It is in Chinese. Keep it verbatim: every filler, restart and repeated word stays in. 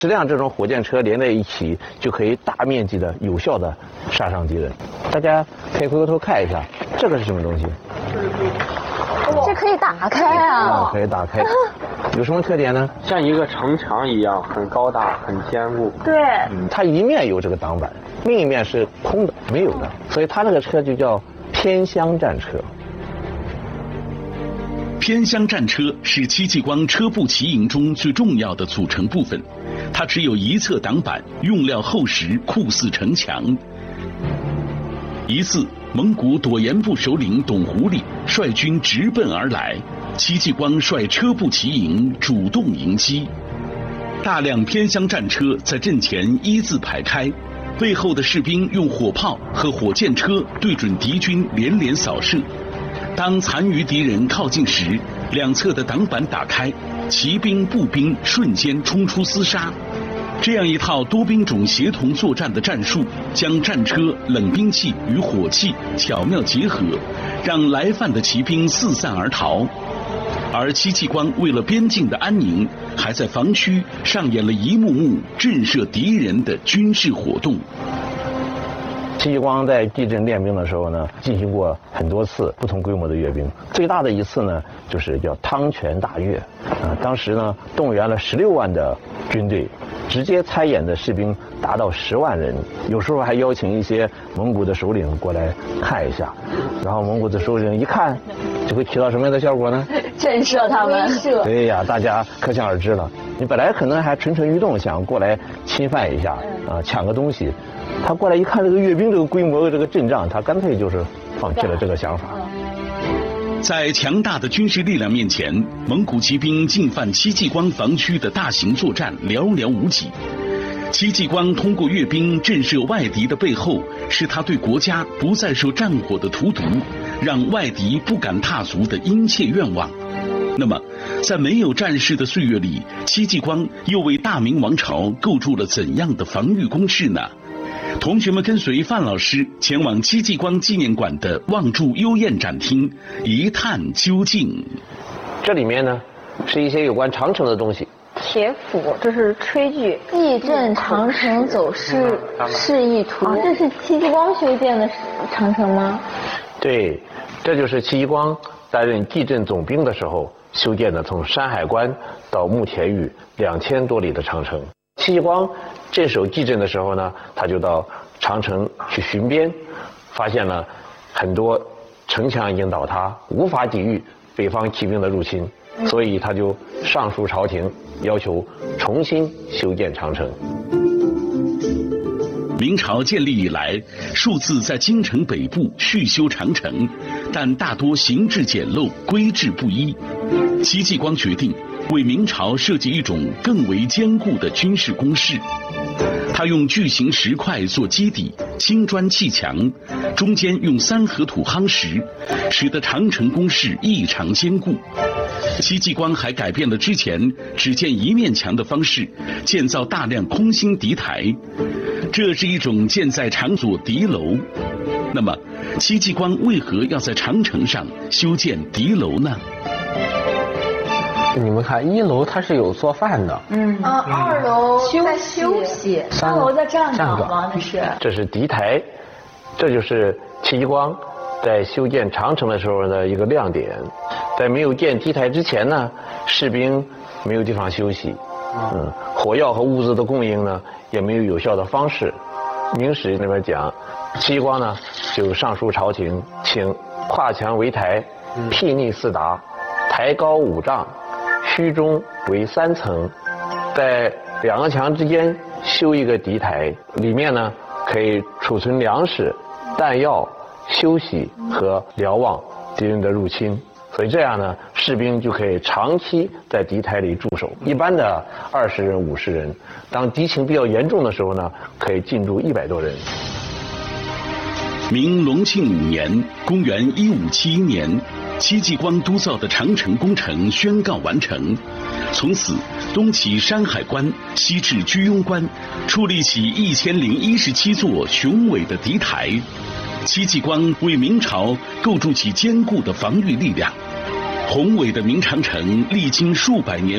十辆这种火箭车连在一起，就可以大面积的、有效的杀伤敌人。大家可以回过头看一下，这个是什么东西？ 这可以打开啊！ 可以打开。有什么特点呢？ 像一个城墙一样，很高大，很坚固。 对， 嗯，它一面有这个挡板，另一面是空的，没有的，所以它这个车就叫偏厢战车。 偏厢战车是戚继光车步骑营中最重要的组成部分，它只有一侧挡板，用料厚实，酷似城墙。一次，蒙古朵颜部首领董狐狸率军直奔而来，戚继光率车步骑营主动迎击。大量偏厢战车在阵前一字排开，背后的士兵用火炮和火箭车对准敌军连连扫射。当残余敌人靠近时，两侧的挡板打开，骑兵、步兵瞬间冲出厮杀。这样一套多兵种协同作战的战术，将战车、冷兵器与火器巧妙结合，让来犯的骑兵四散而逃。而戚继光为了边境的安宁，还在防区上演了一幕幕震慑敌人的军事活动。 戚继光在地震练兵的时候呢，进行过很多次不同规模的阅兵。最大的一次呢，就是叫汤泉大阅，啊，当时呢动员了十六万的军队，直接参演的士兵达到十万人，有时候还邀请一些蒙古的首领过来看一下，然后蒙古的首领一看，就会起到什么样的效果呢？ 震慑他们。 对呀，大家可想而知了。你本来可能还蠢蠢欲动，想过来侵犯一下，啊，抢个东西。他过来一看这个阅兵这个规模这个阵仗，他干脆就是放弃了这个想法。 在强大的军事力量面前，蒙古骑兵进犯戚继光防区的大型作战寥寥无几。戚继光通过阅兵震慑外敌的背后，是他对国家不再受战火的荼毒，让外敌不敢踏足的殷切愿望。那么，在没有战事的岁月里，戚继光又为大明王朝构筑了怎样的防御工事呢？同学们跟随范老师前往戚继光纪念馆的望柱幽燕展厅，一探究竟。 这里面呢，是一些有关长城的东西。 铁斧，这是炊具。地震长城走势示意图。啊，这是戚继光修建的长城吗？ 对，这就是戚继光担任蓟镇总兵的时候修建的，从山海关到慕田峪两千多里的长城。戚继光镇守蓟镇的时候呢，他就到长城去巡边，发现了很多城墙已经倒塌，无法抵御北方骑兵的入侵，所以他就上书朝廷，要求重新修建长城。 明朝建立以来，数次在京城北部续修长城，但大多形制简陋，规制不一。戚继光决定为明朝设计一种更为坚固的军事工事。他用巨型石块做基底，青砖砌墙，中间用三合土夯实，使得长城工事异常坚固。戚继光还改变了之前只建一面墙的方式，建造大量空心敌台，这是一种建在长左敌楼。那么，戚继光为何要在长城上修建敌楼呢？ 你们看，一楼它是有做饭的， 嗯啊，二楼在休息，三楼在站岗吗？那是。 这是敌台，这就是戚继光在修建长城的时候的一个亮点。在没有建敌台之前呢，士兵没有地方休息，嗯，火药和物资的供应呢也没有有效的方式。明史那边讲，戚继光呢就上书朝廷，请跨墙为台，辟逆四达，台高五丈，虚中为三层，在两个墙之间修一个敌台，里面呢可以储存粮食、弹药、休息和瞭望敌人的入侵。所以这样呢，士兵就可以长期在敌台里驻守。一般的二十人、五十人，当敌情比较严重的时候呢，可以进驻一百多人。 明隆庆五年（公元一五七一年），戚继光督造的长城工程宣告完成。从此，东起山海关，西至居庸关，矗立起一千零一十七座雄伟的敌台。戚继光为明朝构筑起坚固的防御力量。宏伟的明长城历经数百年